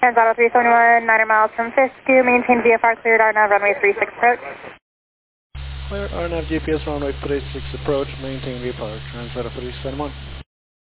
Transato 371, 9 miles from Fisk, maintain VFR cleared RNAV runway 36 approach. Clear RNAV GPS runway 36 approach, maintain VFR, Transato 371.